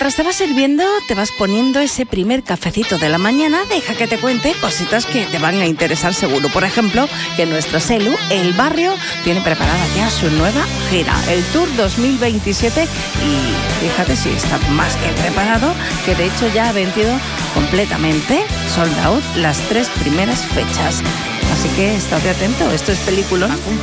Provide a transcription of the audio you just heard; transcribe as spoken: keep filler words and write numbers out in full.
mientras te vas sirviendo, te vas poniendo ese primer cafecito de la mañana, deja que te cuente cositas que te van a interesar seguro. Por ejemplo, que nuestro Celu, El Barrio, tiene preparada ya su nueva gira, el Tour dos mil veintisiete, y fíjate si está más que preparado, que de hecho ya ha vendido completamente, sold out, las tres primeras fechas. Así que estate atento, esto es película.